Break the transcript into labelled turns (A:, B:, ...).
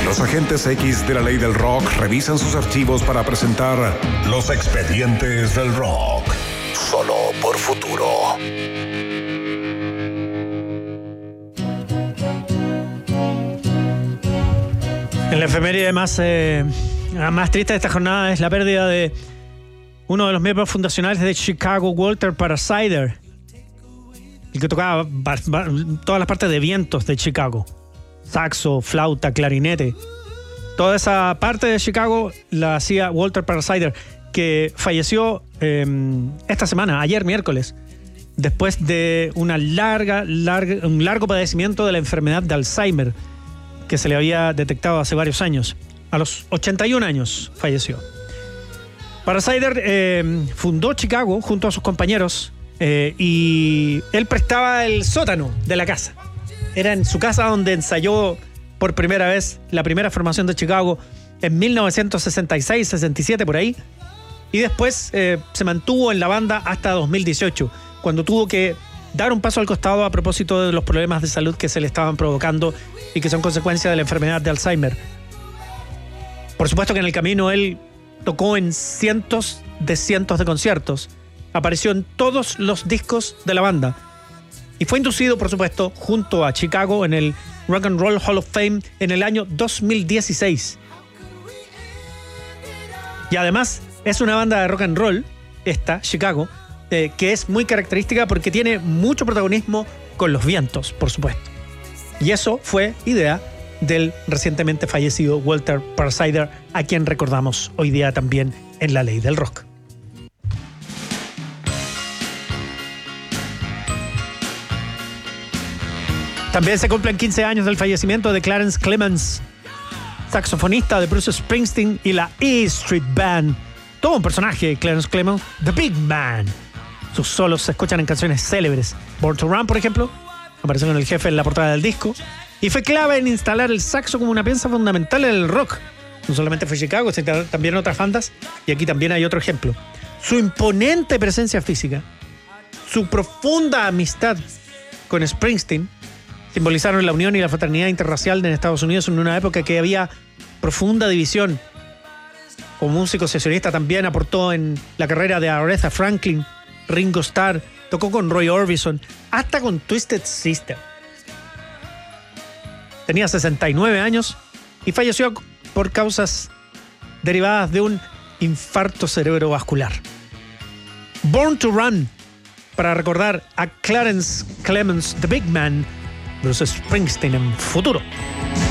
A: Los agentes X de la ley del rock revisan sus archivos para presentar Los Expedientes del Rock. Solo por Futuro.
B: En la efeméride más triste de esta jornada es la pérdida de uno de los miembros fundacionales de Chicago, Walter Parasider, el que tocaba todas las partes de vientos de Chicago: saxo, flauta, clarinete. Toda esa parte de Chicago la hacía Walter Parasider, que falleció esta semana, ayer miércoles, después de un largo padecimiento de la enfermedad de Alzheimer que se le había detectado hace varios años. A los 81 años falleció. Parasider fundó Chicago junto a sus compañeros y él prestaba el sótano de la casa. Era en su casa donde ensayó por primera vez la primera formación de Chicago en 1966-67 por ahí, y después se mantuvo en la banda hasta 2018, cuando tuvo que dar un paso al costado a propósito de los problemas de salud que se le estaban provocando y que son consecuencia de la enfermedad de Alzheimer. Por supuesto que en el camino él tocó en cientos de conciertos, apareció en todos los discos de la banda y fue inducido, por supuesto, junto a Chicago en el Rock and Roll Hall of Fame en el año 2016. Y además es una banda de rock and roll, esta, Chicago, que es muy característica porque tiene mucho protagonismo con los vientos, por supuesto. Y eso fue idea del recientemente fallecido Walter Parasider, a quien recordamos hoy día también en La Ley del Rock. También se cumplen 15 años del fallecimiento de Clarence Clemons, saxofonista de Bruce Springsteen y la E Street Band. Todo un personaje, Clarence Clemons, The Big Man. Sus solos se escuchan en canciones célebres. Born to Run, por ejemplo, apareció con el jefe en la portada del disco y fue clave en instalar el saxo como una pieza fundamental en el rock. No solamente fue Chicago, sino también otras bandas, y aquí también hay otro ejemplo. Su imponente presencia física, su profunda amistad con Springsteen, simbolizaron la unión y la fraternidad interracial en Estados Unidos en una época que había profunda división. Como músico sesionista también aportó en la carrera de Aretha Franklin, Ringo Starr, tocó con Roy Orbison, hasta con Twisted Sister. Tenía 69 años y falleció por causas derivadas de un infarto cerebrovascular. Born to Run, para recordar a Clarence Clemons, The Big Man, Bruce Springsteen en Futuro.